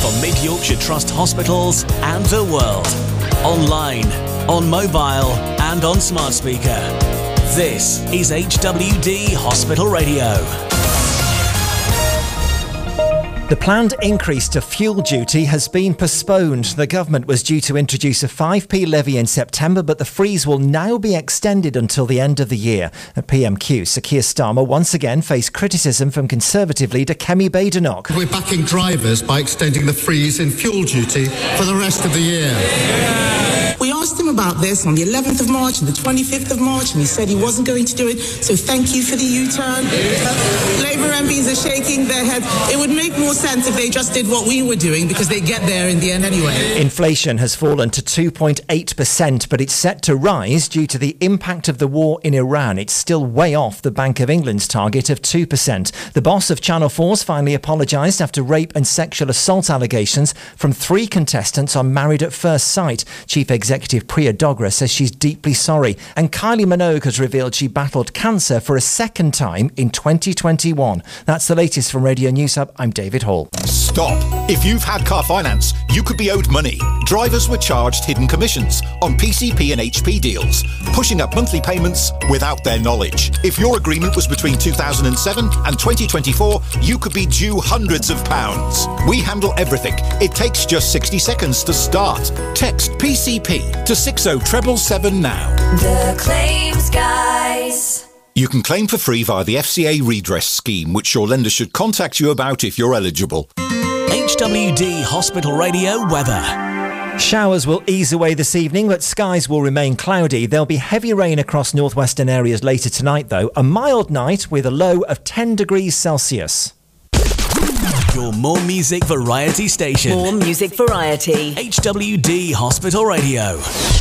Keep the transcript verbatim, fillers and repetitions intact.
from Mid Yorkshire Trust hospitals and the world. Online, on mobile and on smart speaker. This is H W D Hospital Radio. The planned increase to fuel duty has been postponed. The government was due to introduce a five p levy in September, but the freeze will now be extended until the end of the year. At P M Q, Sir Keir Starmer once again faced criticism from Conservative leader Kemi Badenoch. We're backing drivers by extending the freeze in fuel duty for the rest of the year. We asked him about this on the eleventh of March and the twenty-fifth of March, and he said he wasn't going to do it, so thank you for the U-turn. Labour M Ps are shaking their heads. It would make more sense if they just did what we were doing, because they get there in the end anyway. Inflation has fallen to two point eight percent, but it's set to rise due to the impact of the war in Iran. It's still way off the Bank of England's target of two percent. The boss of Channel four's finally apologised after rape and sexual assault allegations from three contestants on Married at First Sight. Chief Executive Priya Dogra says she's deeply sorry. And Kylie Minogue has revealed she battled cancer for a second time in twenty twenty-one. That's the latest from Radio News Hub. I'm David Hall. Stop. If you've had car finance, you could be owed money. Drivers were charged hidden commissions on P C P and H P deals, pushing up monthly payments without their knowledge. If your agreement was between two thousand seven and twenty twenty-four, you could be due hundreds of pounds. We handle everything. It takes just sixty seconds to start. Text P C P to six oh seven seven now. The Claims Guys. You can claim for free via the F C A redress scheme, which your lender should contact you about if you're eligible. H W D Hospital Radio weather. Showers will ease away this evening, but skies will remain cloudy. There'll be heavy rain across northwestern areas later tonight, though. A mild night with a low of ten degrees Celsius. Your more music variety station. More music variety. H W D Hospital Radio.